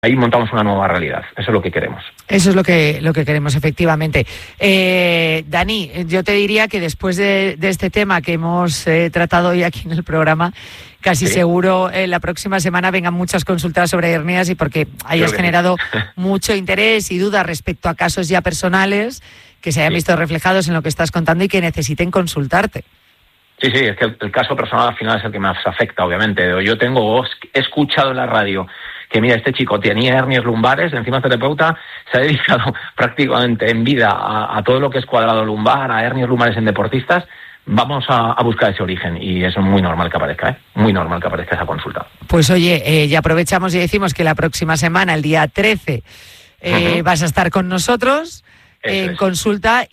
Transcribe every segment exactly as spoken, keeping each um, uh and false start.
ahí montamos una nueva realidad. Eso es lo que queremos. Eso es lo que, lo que queremos, efectivamente. Eh, Dani, yo te diría que después de, de este tema que hemos eh, tratado hoy aquí en el programa, casi sí. seguro eh, la próxima semana vengan muchas consultas sobre hernias y porque hayas generado sí. mucho interés y dudas respecto a casos ya personales que se hayan sí. visto reflejados en lo que estás contando y que necesiten consultarte. Sí, sí, es que el, el caso personal al final es el que más afecta, obviamente. Yo tengo, he escuchado en la radio que mira, este chico tenía hernias lumbares, encima el terapeuta se ha dedicado prácticamente en vida a, a todo lo que es cuadrado lumbar, a hernias lumbares en deportistas. Vamos a, a buscar ese origen y es muy normal que aparezca, ¿eh? Muy normal que aparezca esa consulta. Pues oye, eh, ya aprovechamos y decimos que la próxima semana, el día trece, eh, uh-huh. vas a estar con nosotros en consulta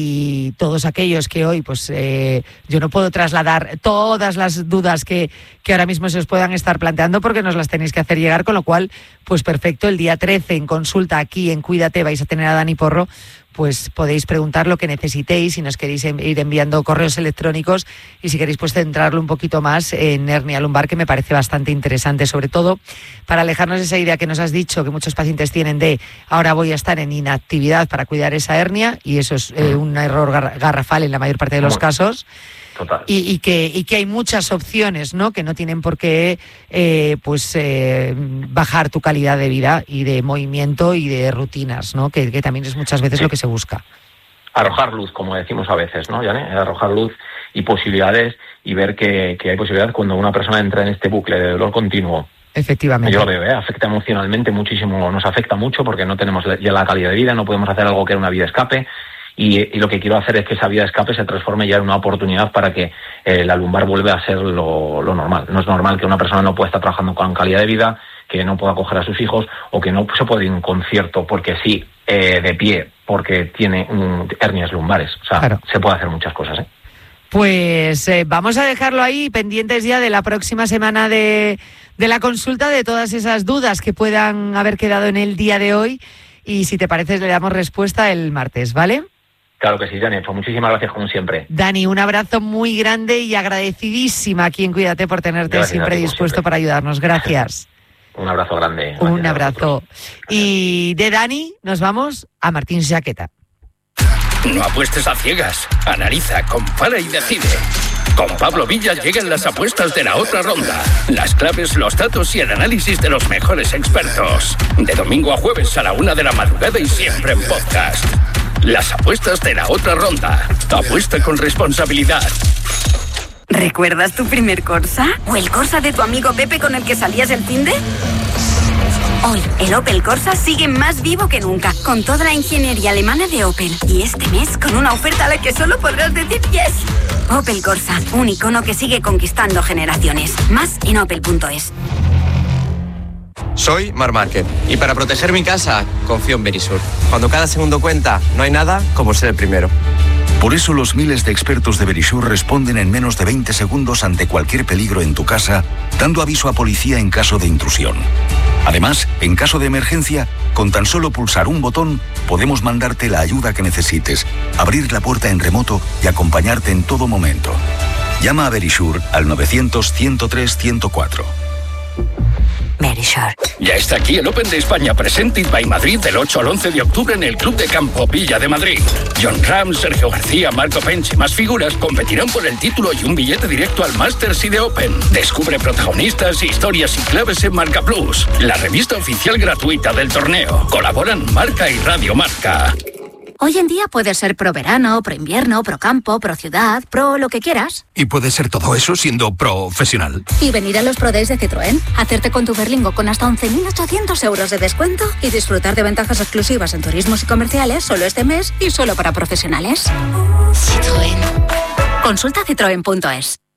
y todos aquellos que hoy, pues eh, yo no puedo trasladar todas las dudas que, que ahora mismo se os puedan estar planteando porque nos las tenéis que hacer llegar, con lo cual, pues perfecto, el día trece en consulta aquí en Cuídate vais a tener a Dani Porro, pues podéis preguntar lo que necesitéis si nos queréis ir enviando correos electrónicos y si queréis pues centrarlo un poquito más en hernia lumbar, que me parece bastante interesante, sobre todo para alejarnos de esa idea que nos has dicho que muchos pacientes tienen de ahora voy a estar en inactividad para cuidar esa hernia, y eso es eh, un error gar- garrafal en la mayor parte de los casos. Total. Y, y, que, y que hay muchas opciones, ¿no? Que no tienen por qué eh, pues eh, bajar tu calidad de vida y de movimiento y de rutinas, ¿no? Que, que también es muchas veces sí. lo que se busca. Arrojar luz, como decimos a veces, ¿no, Yane? Arrojar luz y posibilidades y ver que, que hay posibilidades cuando una persona entra en este bucle de dolor continuo. Efectivamente. Yo lo veo, ¿eh? Afecta emocionalmente muchísimo, nos afecta mucho porque no tenemos ya la calidad de vida, no podemos hacer algo que era una vía de escape. Y, y lo que quiero hacer es que esa vía de escape se transforme ya en una oportunidad para que eh, la lumbar vuelva a ser lo, lo normal. No es normal que una persona no pueda estar trabajando con calidad de vida, que no pueda acoger a sus hijos o que no se pueda ir a un concierto porque sí, eh, de pie, porque tiene um, hernias lumbares. O sea, claro. se puede hacer muchas cosas, ¿eh? Pues eh, vamos a dejarlo ahí, pendientes ya de la próxima semana de, de la consulta, de todas esas dudas que puedan haber quedado en el día de hoy. Y si te parece, le damos respuesta el martes, ¿vale? Claro que sí, Dani. Pues muchísimas gracias como siempre. Dani, un abrazo muy grande y agradecidísima aquí en Cuídate por tenerte gracias siempre ti, dispuesto siempre. Para ayudarnos. Gracias. Un abrazo grande. Gracias un abrazo. Y de Dani nos vamos a Martín Jaqueta. No apuestes a ciegas. Analiza, compara y decide. Con Pablo Villa llegan las apuestas de la otra ronda. Las claves, los datos y el análisis de los mejores expertos. De domingo a jueves a la una de la madrugada y siempre en podcast. Las apuestas de la otra ronda. Apuesta con responsabilidad. ¿Recuerdas tu primer Corsa? ¿O el Corsa de tu amigo Pepe con el que salías el finde? Hoy, el Opel Corsa sigue más vivo que nunca, con toda la ingeniería alemana de Opel. Y este mes, con una oferta a la que solo podrás decir yes. Opel Corsa, un icono que sigue conquistando generaciones. Más en opel punto es. Soy Marc Márquez y para proteger mi casa confío en Verisur. Cuando cada segundo cuenta, no hay nada como ser el primero. Por eso los miles de expertos de Verisur responden en menos de veinte segundos ante cualquier peligro en tu casa, dando aviso a policía en caso de intrusión. Además, en caso de emergencia, con tan solo pulsar un botón, podemos mandarte la ayuda que necesites, abrir la puerta en remoto y acompañarte en todo momento. Llama a Verisur al novecientos, ciento tres, ciento cuatro. Verisur. Ya está aquí el Open de España Presented by Madrid del ocho al once de octubre en el Club de Campo Villa de Madrid. John Ram, Sergio García, Marco Pench y más figuras competirán por el título y un billete directo al Masters y de Open. Descubre protagonistas, historias y claves en Marca Plus, la revista oficial gratuita del torneo. Colaboran Marca y Radio Marca. Hoy en día puedes ser pro verano, pro invierno, pro campo, pro ciudad, pro lo que quieras. Y puedes ser todo eso siendo profesional. Y venir a los Pro Days de Citroën, hacerte con tu Berlingo con hasta once mil ochocientos euros de descuento y disfrutar de ventajas exclusivas en turismos y comerciales solo este mes y solo para profesionales. Citroën. Consulta citroen punto es.